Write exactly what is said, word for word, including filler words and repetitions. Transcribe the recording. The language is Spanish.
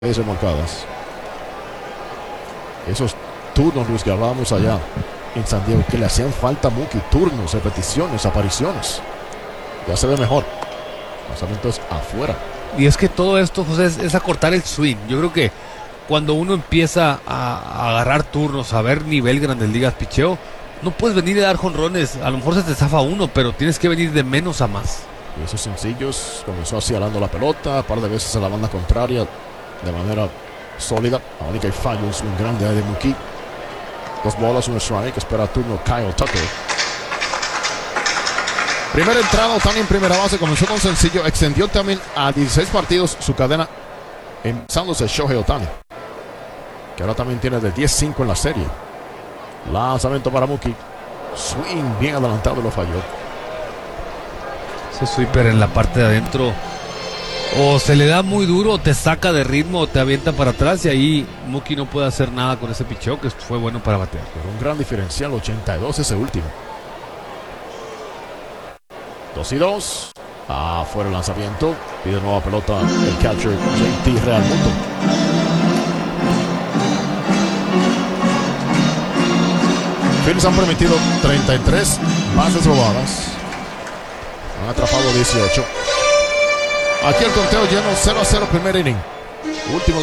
remolcadas. Esos turnos, Luis, que hablábamos allá en San Diego, que le hacían falta a Mookie, turnos, repeticiones, apariciones. Ya se ve mejor. Lanzamiento es afuera. Y es que todo esto, José, es, es acortar el swing. Yo creo que cuando uno empieza a, a agarrar turnos, a ver nivel Grandes Ligas picheo, no puedes venir a dar jonrones. A lo mejor se te zafa uno, pero tienes que venir de menos a más. Y esos sencillos, comenzó así alando la pelota, un par de veces a la banda contraria de manera sólida. Ahora que hay fallo, es un grande de Mookie. Dos bolas, un strike, espera turno Kyle Tucker. Primera entrada, Ohtani en primera base, comenzó con sencillo, extendió también a dieciséis partidos su cadena, empezándose Shohei Ohtani, que ahora también tiene de diez cinco en la serie. Lanzamiento para Mookie, swing bien adelantado y lo falló. Ese sweeper en la parte de adentro o se le da muy duro, o te saca de ritmo, o te avienta para atrás, y ahí Mookie no puede hacer nada con ese picheo que fue bueno para batear. Pero un gran diferencial, ochenta y dos ese último. dos y dos. Afuera el lanzamiento. Pide nueva pelota el catcher J T Realmuto. Phillies han permitido treinta y tres bases robadas. Han atrapado dieciocho. Aquí el conteo lleno, cero a cero primer inning. Último